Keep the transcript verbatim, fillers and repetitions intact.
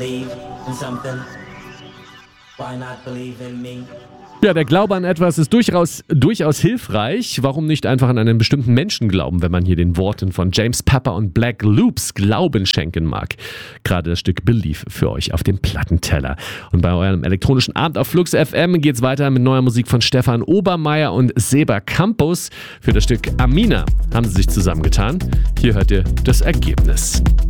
Ja, der Glaube an etwas ist durchaus, durchaus hilfreich. Warum nicht einfach an einen bestimmten Menschen glauben, wenn man hier den Worten von James Pepper und Black Loops Glauben schenken mag? Gerade das Stück Believe für euch auf dem Plattenteller. Und bei eurem elektronischen Abend auf Flux F M geht's weiter mit neuer Musik von Stefan Obermeier und Seba Campos. Für das Stück Amina haben sie sich zusammengetan. Hier hört ihr das Ergebnis.